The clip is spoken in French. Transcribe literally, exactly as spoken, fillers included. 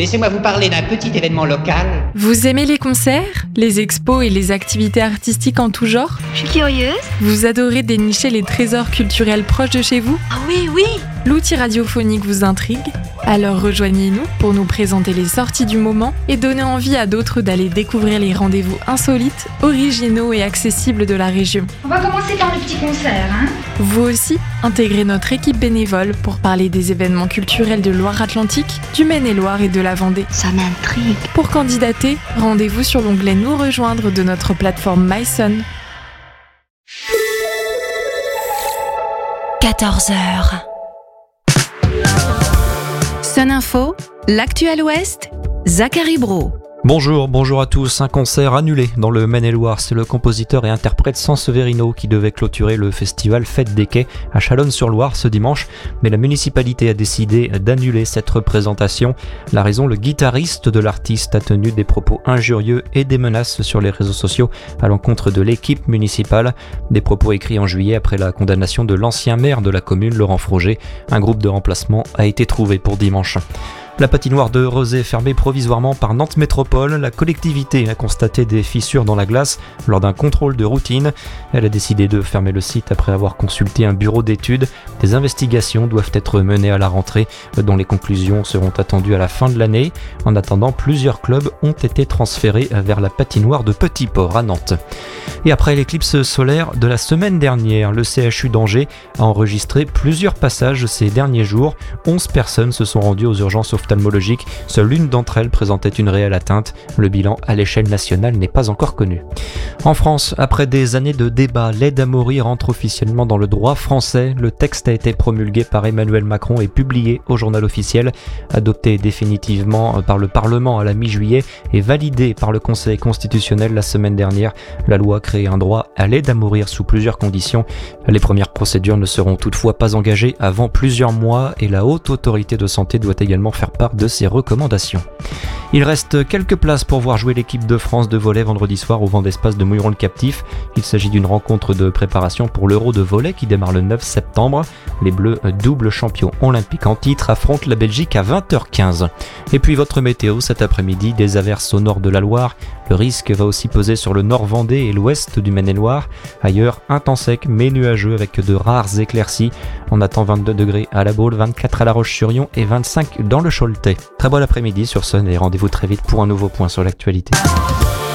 laissez-moi vous parler d'un petit événement local. Vous aimez les concerts, les expos et les activités artistiques en tout genre ? Je suis curieuse. Vous adorez dénicher les trésors culturels proches de chez vous ? Ah oui, oui. L'outil radiophonique vous intrigue ? Alors rejoignez-nous pour nous présenter les sorties du moment et donner envie à d'autres d'aller découvrir les rendez-vous insolites, originaux et accessibles de la région. On va commencer par le petit concert, hein ? Vous aussi, intégrez notre équipe bénévole pour parler des événements culturels de Loire-Atlantique, du Maine-et-Loire et de la Vendée. Ça m'intrigue. Pour candidater, rendez-vous sur l'onglet Nous rejoindre de notre plateforme MySun. quatorze heures. Sun Info, l'actuel Ouest, Zachary Brault. Bonjour, bonjour à tous. Un concert annulé dans le Maine-et-Loire. C'est le compositeur et interprète Sanseverino qui devait clôturer le festival Fête des Quais à Chalonnes-sur-Loire ce dimanche. Mais la municipalité a décidé d'annuler cette représentation. La raison, le guitariste de l'artiste a tenu des propos injurieux et des menaces sur les réseaux sociaux à l'encontre de l'équipe municipale. Des propos écrits en juillet après la condamnation de l'ancien maire de la commune, Laurent Froger. Un groupe de remplacement a été trouvé pour dimanche. La patinoire de Rezé fermée provisoirement par Nantes Métropole, la collectivité a constaté des fissures dans la glace lors d'un contrôle de routine. Elle a décidé de fermer le site après avoir consulté un bureau d'études. Des investigations doivent être menées à la rentrée, dont les conclusions seront attendues à la fin de l'année. En attendant, plusieurs clubs ont été transférés vers la patinoire de Petit-Port à Nantes. Et après l'éclipse solaire de la semaine dernière, le C H U d'Angers a enregistré plusieurs passages ces derniers jours. onze personnes se sont rendues aux urgences ophtalmologiques. Seule une d'entre elles présentait une réelle atteinte. Le bilan à l'échelle nationale n'est pas encore connu. En France, après des années de débats, l'aide à mourir entre officiellement dans le droit français. Le texte a été promulgué par Emmanuel Macron et publié au journal officiel. Adopté définitivement par le Parlement à la mi-juillet et validé par le Conseil constitutionnel la semaine dernière, la loi crée un droit à l'aide à mourir sous plusieurs conditions. Les premières procédures ne seront toutefois pas engagées avant plusieurs mois et la Haute Autorité de Santé doit également faire part de ses recommandations. Il reste quelques places pour voir jouer l'équipe de France de volley vendredi soir au Vent d'Espace de Mouilleron-le-Captif. Il s'agit d'une rencontre de préparation pour l'Euro de volley qui démarre le neuf septembre. Les Bleus, double champions olympiques en titre, affrontent la Belgique à vingt heures quinze. Et puis votre météo cet après-midi, des averses au nord de la Loire. Le risque va aussi peser sur le nord Vendée et l'ouest du Maine-et-Loire. Ailleurs, un temps sec mais nuageux avec de rares éclaircies. On attend vingt-deux degrés à La Baule, vingt-quatre à La Roche-sur-Yon et vingt-cinq dans le Choletais. Très bon après-midi sur Sun et rendez-vous très vite pour un nouveau point sur l'actualité.